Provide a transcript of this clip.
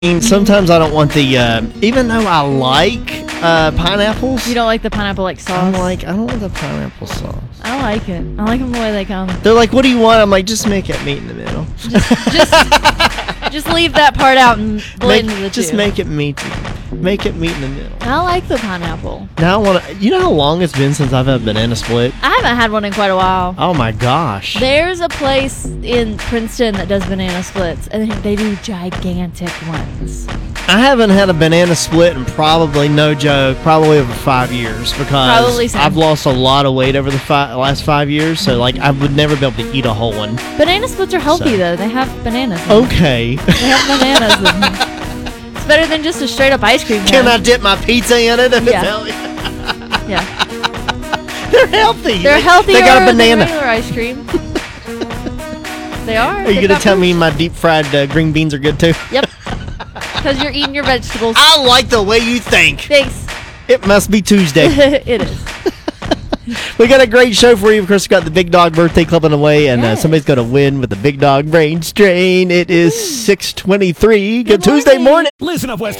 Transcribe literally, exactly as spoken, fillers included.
mean, sometimes I don't want the, uh, even though I like uh, pineapples. You don't like the pineapple like sauce? I'm like, I don't want the pineapple sauce. I like it. I like them the way they come. They're like, what do you want? I'm like, just make it meat in the middle. Just, just, just leave that part out and blend make, the Just two. make it meat. Make it meat in the middle. I like the pineapple. Now I want to. You know how long it's been since I've had a banana split? I haven't had one in quite a while. Oh my gosh. There's a place in Princeton that does banana splits, and they do gigantic ones. I haven't had a banana split in probably, no joke, probably over five years because Probably same. I've lost a lot of weight over the fi- last five years. So like I would never be able to eat a whole one. Banana splits are healthy So- though. They have bananas. In them. Okay. They have bananas in them. It's better than just a straight up ice cream. Can I cone. dip my pizza in it? If Yeah. it's healthy? Yeah. They're healthy. They're They- healthier They got a than banana. regular ice cream. They are. Are you gonna tell me my deep fried uh, green beans are good too? Yep. Because you're eating your vegetables. I like the way you think. Thanks. It must be Tuesday. It is. We got a great show for you. Of course, we got the Big Dog Birthday Club on the way, and uh, Yes. somebody's going to win with the Big Dog Brain Strain. It is six twenty-three. Good, Good Tuesday morning. morning. Listen up, West